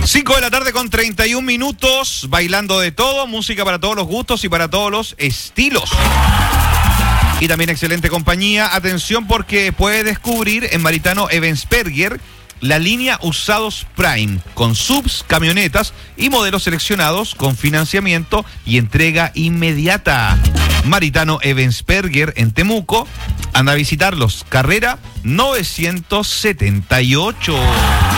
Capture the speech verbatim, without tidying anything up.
cinco de la tarde con treinta y un minutos, bailando de todo, música para todos los gustos y para todos los estilos. Y también excelente compañía. Atención, porque puede descubrir en Maritano Ebensperger la línea Usados Prime, con subs, camionetas y modelos seleccionados con financiamiento y entrega inmediata. Maritano Ebensperger en Temuco. Anda a visitarlos. Carrera novecientos setenta y ocho.